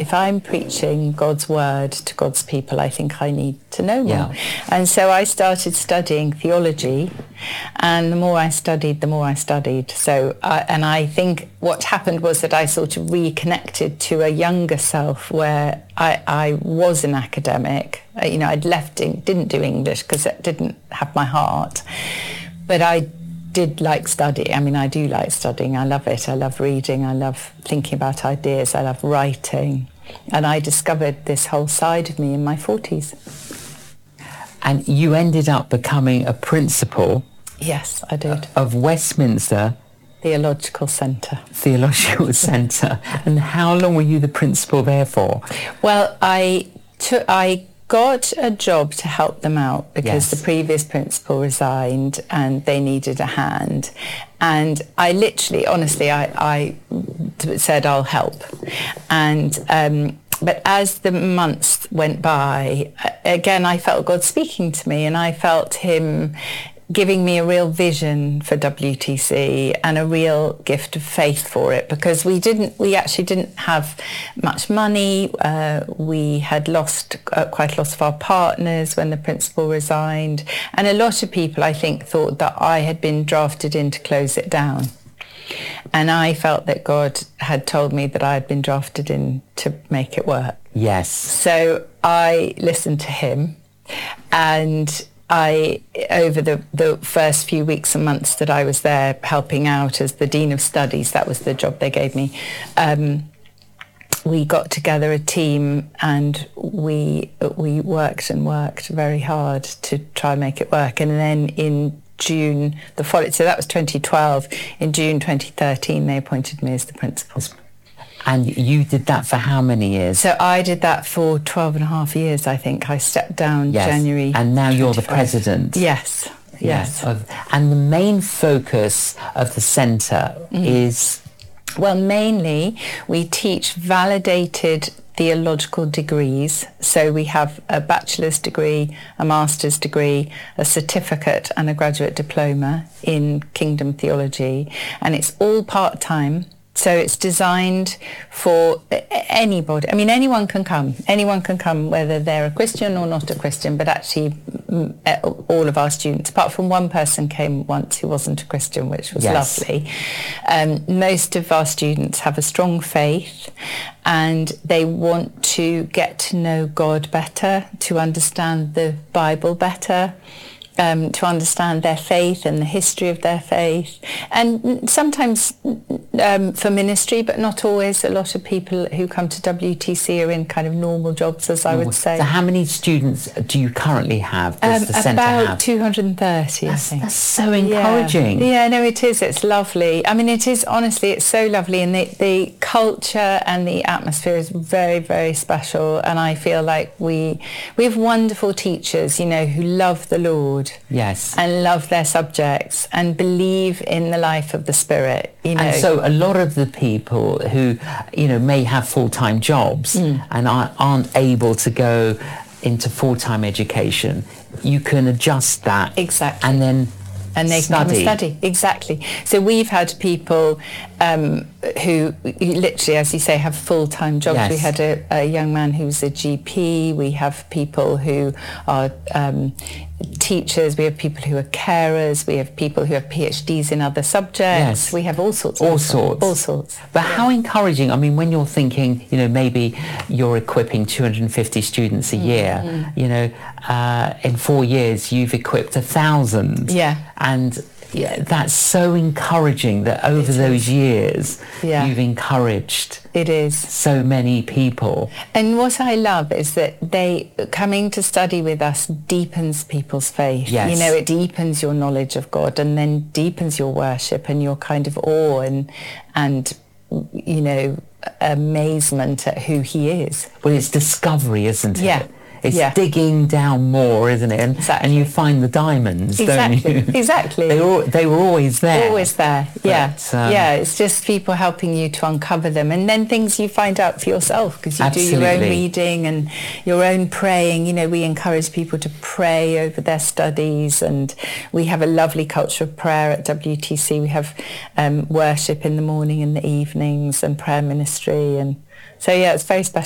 if I'm preaching God's word to God's people, I think I need to know more. And so I started studying theology, and the more I studied, the more I studied. So, and I think what happened was that I sort of reconnected to a younger self where I was an academic. I'd left, didn't do English because it didn't have my heart, but I did like study. I mean, I do like studying. I love it. I love reading. I love thinking about ideas. I love writing. And I discovered this whole side of me in my 40s. And you ended up becoming a principal. Yes, I did. Of Westminster Theological Centre. Theological Centre. And how long were you the principal there for? Well, I got a job to help them out because the previous principal resigned and they needed a hand. And I literally, honestly, I said, I'll help. And but as the months went by, again, I felt God speaking to me, and I felt him giving me a real vision for WTC and a real gift of faith for it, because we actually didn't have much money. We had lost quite a lot of our partners when the principal resigned, and a lot of people, I think, thought that I had been drafted in to close it down. And I felt that God had told me that I had been drafted in to make it work. Yes. So I listened to him, and over the first few weeks and months that I was there helping out as the Dean of Studies, that was the job they gave me, we got together a team, and we worked and worked very hard to try and make it work. And then in June, so that was 2012, in June 2013 they appointed me as the principal. And you did that for how many years? So I did that for 12 and a half years, I think. I stepped down January. And now 25. You're the president. Yes. And the main focus of the centre is? Well, mainly we teach validated theological degrees. So we have a bachelor's degree, a master's degree, a certificate and a graduate diploma in Kingdom Theology. And it's all part-time. So it's designed for anybody. I mean, anyone can come. Anyone can come, whether they're a Christian or not a Christian, but actually all of our students, apart from one person came once who wasn't a Christian, which was lovely. Most of our students have a strong faith, and they want to get to know God better, to understand the Bible better, to understand their faith and the history of their faith, and sometimes for ministry, but not always. A lot of people who come to WTC are in kind of normal jobs, as I would say. So how many students do you currently have? Does the centre have? About 230, I think. That's so encouraging. Yeah, no, it is. It's lovely. I mean, it is, honestly, it's so lovely, and the culture and the atmosphere is very, very special, and I feel like we have wonderful teachers, who love the Lord. Yes. And love their subjects and believe in the life of the Spirit, And so a lot of the people who, may have full-time jobs and aren't able to go into full-time education, you can adjust that. Exactly. And then they can come and study. Exactly. So we've had people who literally, as you say, have full-time jobs. Yes. We had a young man who's a GP. We have people who are teachers. We have people who are carers. We have people who have PhDs in other subjects. Yes. We have all sorts. All sorts. But how encouraging, I mean, when you're thinking, maybe you're equipping 250 students a year, in 4 years you've equipped 1,000. Yeah. And that's so encouraging that over those years you've encouraged so many people. And what I love is that coming to study with us deepens people's faith. Yes. It deepens your knowledge of God, and then deepens your worship and your kind of awe and amazement at who he is. Well, it's discovery, isn't it? Yeah. It's digging down more, isn't it? Exactly. And you find the diamonds, don't you? Exactly. They were always there. Always there, yeah. But, it's just people helping you to uncover them, and then things you find out for yourself, because you do your own reading and your own praying. We encourage people to pray over their studies, and we have a lovely culture of prayer at WTC. We have worship in the morning and the evenings, and prayer ministry, and so it's very special.